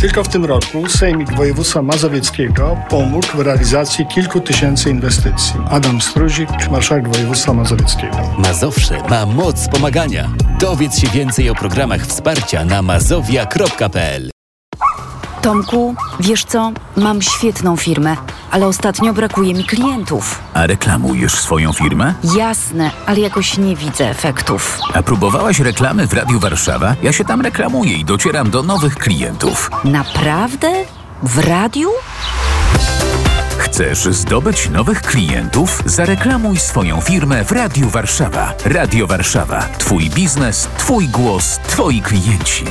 Tylko w tym roku Sejmik Województwa Mazowieckiego pomógł w realizacji kilku tysięcy inwestycji. Adam Struzik, marszałek województwa mazowieckiego. Mazowsze ma moc pomagania. Dowiedz się więcej o programach wsparcia na mazowia.pl. Tomku, wiesz co? Mam świetną firmę, ale ostatnio brakuje mi klientów. A reklamujesz swoją firmę? Jasne, ale jakoś nie widzę efektów. A próbowałaś reklamy w Radiu Warszawa? Ja się tam reklamuję i docieram do nowych klientów. Naprawdę? W radiu? Chcesz zdobyć nowych klientów? Zareklamuj swoją firmę w Radiu Warszawa. Radio Warszawa. Twój biznes, twój głos, twoi klienci.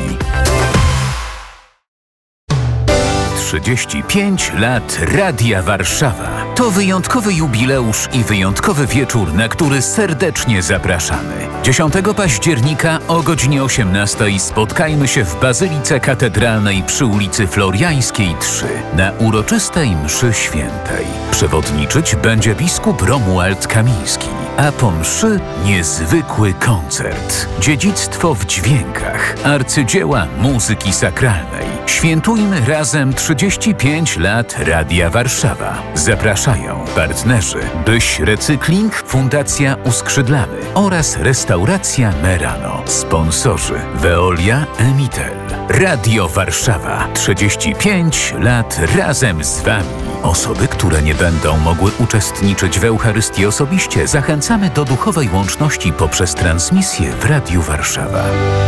35 lat Radia Warszawa. To wyjątkowy jubileusz i wyjątkowy wieczór, na który serdecznie zapraszamy. 10 października o godzinie 18 spotkajmy się w Bazylice Katedralnej przy ulicy Floriańskiej 3 na uroczystej mszy świętej. Przewodniczyć będzie biskup Romuald Kamiński, a po mszy niezwykły koncert. Dziedzictwo w dźwiękach, arcydzieła muzyki sakralnej. Świętujmy razem 35 lat Radia Warszawa. Zapraszają partnerzy Byś Recykling, Fundacja Uskrzydlamy oraz Restauracja Merano. Sponsorzy Veolia, Emitel. Radio Warszawa. 35 lat razem z Wami. Osoby, które nie będą mogły uczestniczyć w Eucharystii osobiście, zachęcamy do duchowej łączności poprzez transmisję w Radiu Warszawa.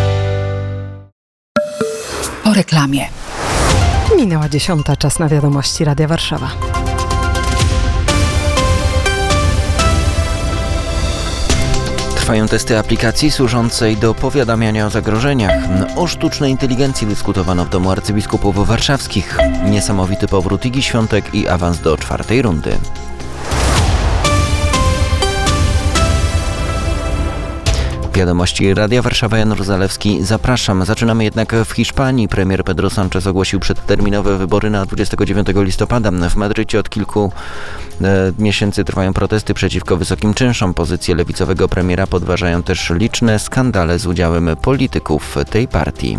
Po reklamie. Minęła 10, czas na wiadomości Radia Warszawa. Trwają testy aplikacji służącej do powiadamiania o zagrożeniach. O sztucznej inteligencji dyskutowano w Domu Arcybiskupów Warszawskich. Niesamowity powrót Igi Świątek i awans do 4. rundy. Wiadomości Radia Warszawa, Jan Zalewski. Zapraszam. Zaczynamy jednak w Hiszpanii. Premier Pedro Sánchez ogłosił przedterminowe wybory na 29 listopada. W Madrycie od kilku miesięcy trwają protesty przeciwko wysokim czynszom. Pozycję lewicowego premiera podważają też liczne skandale z udziałem polityków tej partii.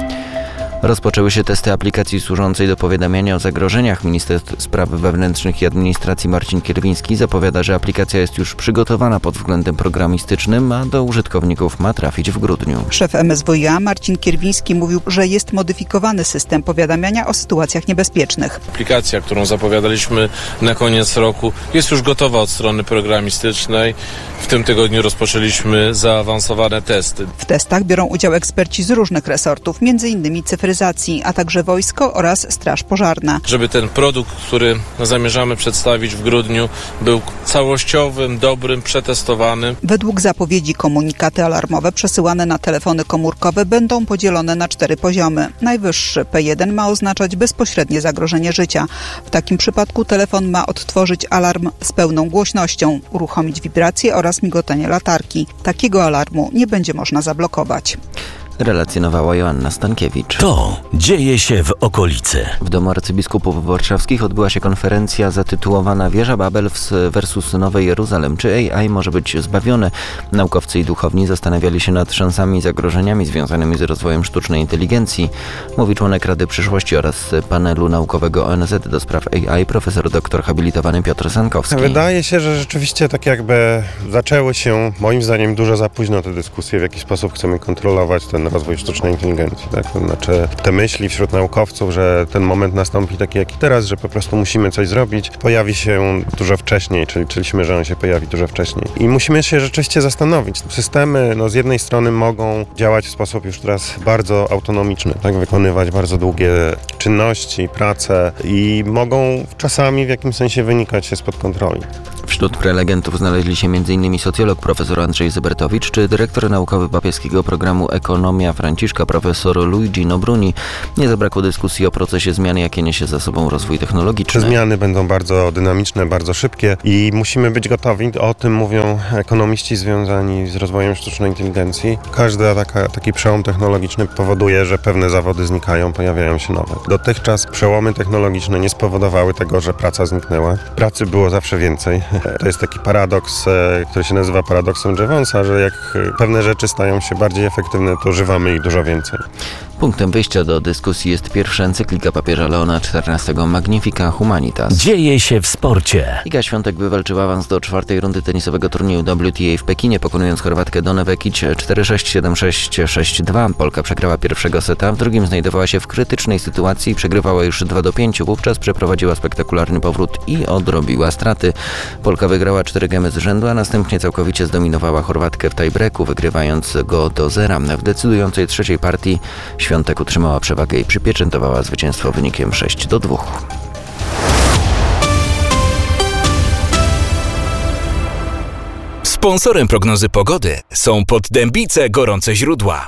Rozpoczęły się testy aplikacji służącej do powiadamiania o zagrożeniach. Minister Spraw Wewnętrznych i Administracji Marcin Kierwiński zapowiada, że aplikacja jest już przygotowana pod względem programistycznym, a do użytkowników ma trafić w grudniu. Szef MSWiA Marcin Kierwiński mówił, że jest modyfikowany system powiadamiania o sytuacjach niebezpiecznych. Aplikacja, którą zapowiadaliśmy na koniec roku, jest już gotowa od strony programistycznej. W tym tygodniu rozpoczęliśmy zaawansowane testy. W testach biorą udział eksperci z różnych resortów, m.in. cyfryzacji, a także wojsko oraz straż pożarna. Żeby ten produkt, który zamierzamy przedstawić w grudniu, był całościowym, dobrym, przetestowanym. Według zapowiedzi komunikaty alarmowe przesyłane na telefony komórkowe będą podzielone na 4 poziomy. Najwyższy P1 ma oznaczać bezpośrednie zagrożenie życia. W takim przypadku telefon ma odtworzyć alarm z pełną głośnością, uruchomić wibrację oraz migotanie latarki. Takiego alarmu nie będzie można zablokować. Relacjonowała Joanna Stankiewicz. To dzieje się w okolicy. W Domu Arcybiskupów Warszawskich odbyła się konferencja zatytułowana Wieża Babel versus Nowe Jeruzalem. Czy AI może być zbawione? Naukowcy i duchowni zastanawiali się nad szansami i zagrożeniami związanymi z rozwojem sztucznej inteligencji. Mówi członek Rady Przyszłości oraz panelu naukowego ONZ do spraw AI profesor doktor habilitowany Piotr Sankowski. Wydaje się, że rzeczywiście tak jakby zaczęły się, moim zdaniem, dużo za późno te dyskusje, w jaki sposób chcemy kontrolować ten rozwój sztucznej inteligencji. Tak? To znaczy te myśli wśród naukowców, że ten moment nastąpi taki jak i teraz, że po prostu musimy coś zrobić, pojawi się dużo wcześniej, czyli liczyliśmy, że on się pojawi dużo wcześniej. I musimy się rzeczywiście zastanowić. Systemy z jednej strony mogą działać w sposób już teraz bardzo autonomiczny, tak? Wykonywać bardzo długie czynności, prace i mogą czasami w jakimś sensie wynikać się spod kontroli. Wśród prelegentów znaleźli się m.in. socjolog profesor Andrzej Zybertowicz czy dyrektor naukowy papieskiego programu Ekonomia Franciszka profesor Luigi Nobruni. Nie zabrakło dyskusji o procesie zmian, jakie niesie za sobą rozwój technologiczny. Te zmiany będą bardzo dynamiczne, bardzo szybkie i musimy być gotowi. O tym mówią ekonomiści związani z rozwojem sztucznej inteligencji. Każdy taki przełom technologiczny powoduje, że pewne zawody znikają, pojawiają się nowe. Dotychczas przełomy technologiczne nie spowodowały tego, że praca zniknęła. Pracy było zawsze więcej. To jest taki paradoks, który się nazywa paradoksem Jevonsa, że jak pewne rzeczy stają się bardziej efektywne, to używamy ich dużo więcej. Punktem wyjścia do dyskusji jest pierwsza encyklika papieża Leona XIV Magnifica Humanitas. Dzieje się w sporcie. Iga Świątek wywalczyła awans do czwartej rundy tenisowego turnieju WTA w Pekinie, pokonując Chorwatkę Donę Vekić 4-6, 7-6, 6-2. Polka przegrała pierwszego seta, w drugim znajdowała się w krytycznej sytuacji i przegrywała już 2-5. Wówczas przeprowadziła spektakularny powrót i odrobiła straty. Polka wygrała 4 gemy z rzędu, a następnie całkowicie zdominowała Chorwatkę w tiebreaku, wygrywając go do 0. W decydującej trzeciej partii Świątek utrzymała przewagę i przypieczętowała zwycięstwo wynikiem 6-2. Sponsorem prognozy pogody są Poddębice Gorące Źródła.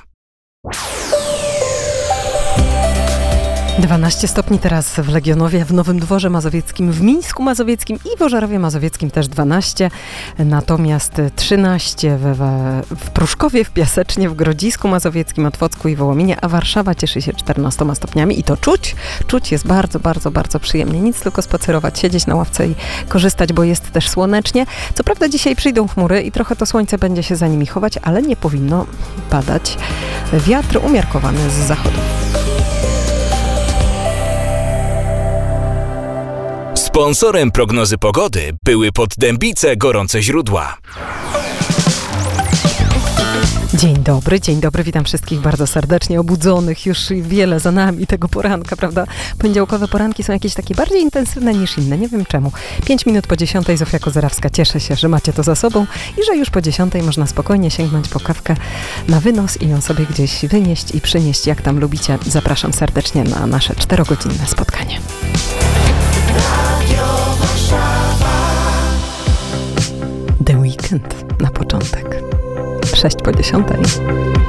12 stopni teraz w Legionowie, w Nowym Dworze Mazowieckim, w Mińsku Mazowieckim i w Ożarowie Mazowieckim też 12. Natomiast 13 w Pruszkowie, w Piasecznie, w Grodzisku Mazowieckim, Otwocku i Wołominie, a Warszawa cieszy się 14 stopniami i to czuć jest bardzo, bardzo, bardzo przyjemnie. Nic, tylko spacerować, siedzieć na ławce i korzystać, bo jest też słonecznie. Co prawda dzisiaj przyjdą chmury i trochę to słońce będzie się za nimi chować, ale nie powinno padać. Wiatr umiarkowany z zachodu. Sponsorem prognozy pogody były Poddębice Gorące Źródła. Dzień dobry, witam wszystkich bardzo serdecznie, obudzonych, już wiele za nami tego poranka, prawda? Poniedziałkowe poranki są jakieś takie bardziej intensywne niż inne, nie wiem czemu. 5 minut po 10, Zofia Kozerawska, cieszę się, że macie to za sobą i że już po 10 można spokojnie sięgnąć po kawkę na wynos i ją sobie gdzieś wynieść i przynieść, jak tam lubicie. Zapraszam serdecznie na nasze 4-godzinne spotkanie. The Weekend na początek. 6 po 10.